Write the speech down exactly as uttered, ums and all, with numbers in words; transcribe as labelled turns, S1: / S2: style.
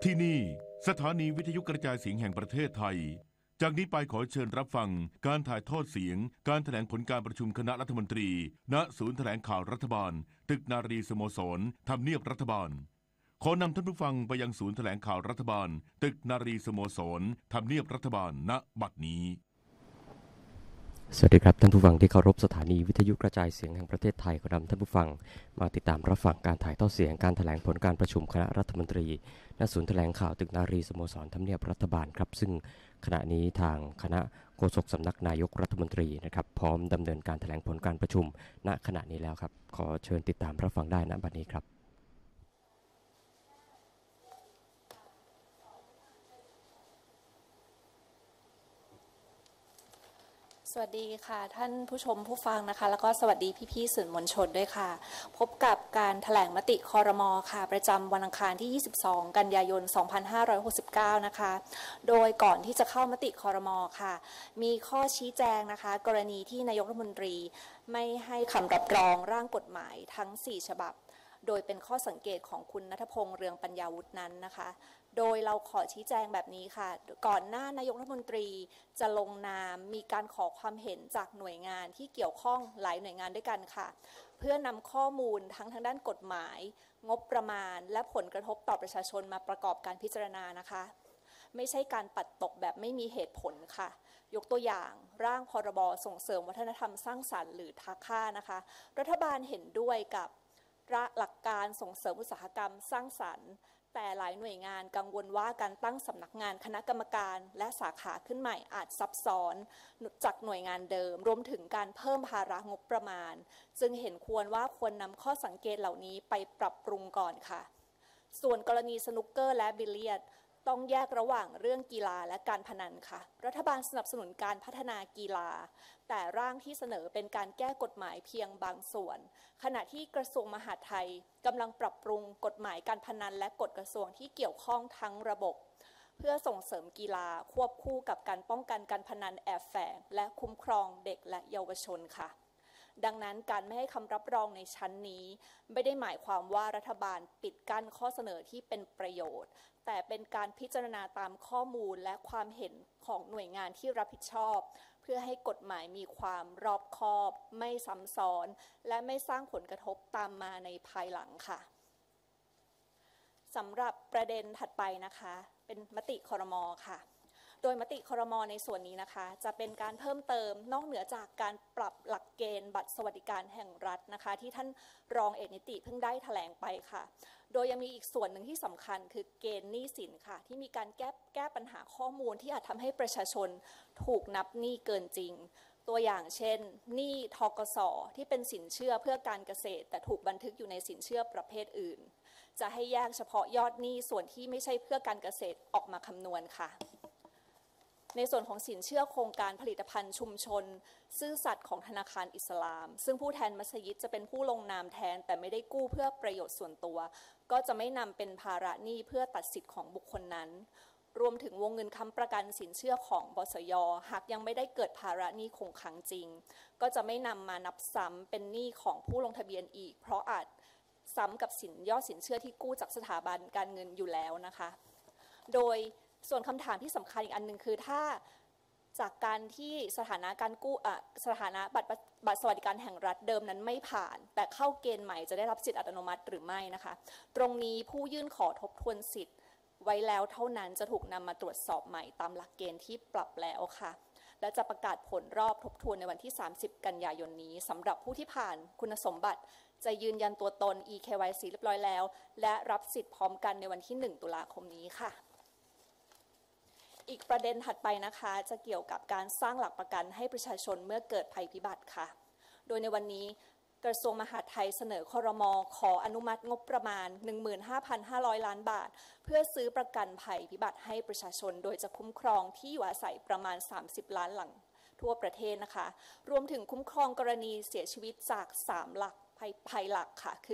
S1: ที่นี่สถานีวิทยุกระจายเสียงแห่งประเทศไทยจากนี้ไปขอเชิญรับฟังการถ่ายทอดเสียงการแถลงผลการประชุมคณะรัฐมนตรีณศูนย์แถลงข่าวรัฐบาลตึกนารีสโมสรทำเนียบรัฐบาลขอนำท่านผู้ฟังไปยังศูนย์แถลงข่าวรัฐบาลตึกนารีสโมสรทำเนียบรัฐบาลณบัดนี้
S2: สวัสดีครับท่านผู้ฟังที่เคารพสถานีวิทยุกระจายเสียงแห่งประเทศไทยขอนำท่านผู้ฟังมาติดตามรับฟังการถ่ายทอดเสียงการแถลงผลการประชุมคณะรัฐมนตรีณศูนย์แถลงข่าวตึกนารีสโมสรทำเนียบรัฐบาลครับซึ่งขณะนี้ทางคณะโฆษกสำนักนายกรัฐมนตรีนะครับพร้อมดำเนินการแถลงผลการประชุมณขณะนี้แล้วครับขอเชิญติดตามรับฟังได้ณบัดนี้ครับ
S3: สวัสดีค่ะท่านผู้ชมผู้ฟังนะคะแล้วก็สวัสดีพี่ๆสื่อมวลชนด้วยค่ะพบกับการแถลงมติครม.ค่ะประจำวันอังคารที่ยี่สิบสองกันยายนสองพันห้าร้อยหกสิบเก้านะคะโดยก่อนที่จะเข้ามติครม.ค่ะมีข้อชี้แจงนะคะกรณีที่นายกรัฐมนตรีไม่ให้คำรับรองร่างกฎหมายทั้งสี่ฉบับโดยเป็นข้อสังเกตของคุณณัฐพงษ์เรืองปัญญาวุฒินั้นนะคะโดยเราขอชี้แจงแบบนี้ค่ะก่อนหน้านายกรัฐมนตรีจะลงนามมีการขอความเห็นจากหน่วยงานที่เกี่ยวข้องหลายหน่วยงานด้วยกันค่ะเพื่อนำข้อมูลทั้งทางด้านกฎหมายงบประมาณและผลกระทบต่อประชาชนมาประกอบการพิจารณานะคะไม่ใช่การปัดตกแบบไม่มีเหตุผลค่ะยกตัวอย่างร่างพรบส่งเสริมวัฒนธรรมสร้างสรรค์หรือทาค่านะคะรัฐบาลเห็นด้วยกับหลักการส่งเสริมอุตสาหกรรมสร้างสรรค์แต่หลายหน่วยงานกังวลว่าการตั้งสำนักงานคณะกรรมการและสาขาขึ้นใหม่อาจซับซ้อนจากหน่วยงานเดิมรวมถึงการเพิ่มภาระงบประมาณจึงเห็นควรว่าควรนำข้อสังเกตเหล่านี้ไปปรับปรุงก่อนค่ะส่วนกรณีสนุกเกอร์และบิลเลียดต้องแยกระหว่างเรื่องกีฬาและการพนันค่ะรัฐบาลสนับสนุนการพัฒนากีฬาแต่ร่างที่เสนอเป็นการแก้กฎหมายเพียงบางส่วนขณะที่กระทรวงมหาดไทยกำลังปรับปรุงกฎหมายการพนันและกฎกระทรวงที่เกี่ยวข้องทั้งระบบเพื่อส่งเสริมกีฬาควบคู่กับการป้องกันการพนันแอบแฝงและคุ้มครองเด็กและเยาวชนค่ะดังนั้นการไม่ให้คำรับรองในชั้นนี้ไม่ได้หมายความว่ารัฐบาลปิดกั้นข้อเสนอที่เป็นประโยชน์แต่เป็นการพิจารณาตามข้อมูลและความเห็นของหน่วยงานที่รับผิดชอบเพื่อให้กฎหมายมีความรอบคอบไม่ซ้ำซ้อนและไม่สร้างผลกระทบตามมาในภายหลังค่ะสำหรับประเด็นถัดไปนะคะเป็นมติครม.ค่ะโดยมติครม.ในส่วนนี้นะคะจะเป็นการเพิ่มเติมนอกเหนือจากการปรับหลักเกณฑ์บัตรสวัสดิการแห่งรัฐนะคะที่ท่านรองเอกนิติเพิ่งได้แถลงไปค่ะโดยยังมีอีกส่วนหนึ่งที่สำคัญคือเกณฑ์หนี้สินค่ะที่มีการแก้แก้ปัญหาข้อมูลที่อาจทำให้ประชาชนถูกนับหนี้เกินจริงตัวอย่างเช่นหนี้ธกส.ที่เป็นสินเชื่อเพื่อการเกษตรแต่ถูกบันทึกอยู่ในสินเชื่อประเภทอื่นจะให้แยกเฉพาะยอดหนี้ส่วนที่ไม่ใช่เพื่อการเกษตรออกมาคำนวณค่ะในส่วนของสินเชื่อโครงการผลิตภัณฑ์ชุมชนซื่อสัตย์ของธนาคารอิสลามซึ่งผู้แทนมัสยิดจะเป็นผู้ลงนามแทนแต่ไม่ได้กู้เพื่อประโยชน์ส่วนตัวก็จะไม่นำเป็นภาระหนี้เพื่อตัดสิทธิ์ของบุคคลนั้นรวมถึงวงเงินค้ำประกันสินเชื่อของบสย.หากยังไม่ได้เกิดภาระหนี้คงค้างจริงก็จะไม่นำมานับซ้ำเป็นหนี้ของผู้ลงทะเบียนอีกเพราะอาจซ้ำกับสินยอดสินเชื่อที่กู้จากสถาบันการเงินอยู่แล้วนะคะโดยส่วนคำถามที่สำคัญอีกอันหนึ่งคือถ้าจากการที่สถานะการกู้อ่ะสถานะบัตรบัตรสวัสดิการแห่งรัฐเดิมนั้นไม่ผ่านแต่เข้าเกณฑ์ใหม่จะได้รับสิทธิอัตโนมัติหรือไม่นะคะตรงนี้ผู้ยื่นขอทบทวนสิทธิ์ไว้แล้วเท่านั้นจะถูกนำมาตรวจสอบใหม่ตามหลักเกณฑ์ที่ปรับแล้วค่ะและจะประกาศผลรอบทบทวนในวันที่สามสิบกันยายนนี้สำหรับผู้ที่ผ่านคุณสมบัติจะยืนยันตัวตน อี เค วาย ซี เรียบร้อยแล้วและรับสิทธิ์พร้อมกันในวันที่หนึ่งตุลาคมนี้ค่ะอีกประเด็นถัดไปนะคะจะเกี่ยวกับการสร้างหลักประกันให้ประชาชนเมื่อเกิดภัยพิบัติค่ะโดยในวันนี้กระทรวงมหาดไทยเสนอครม.ขออนุมัติงบประมาณ หนึ่งหมื่นห้าพันห้าร้อย ล้านบาทเพื่อซื้อประกันภัยพิบัติให้ประชาชนโดยจะคุ้มครองที่อยู่อาศัยประมาณสามสิบล้านหลังทั่วประเทศนะคะรวมถึงคุ้มครองกรณีเสียชีวิตจากสามหลักภัยภัยหลักค่ะคือ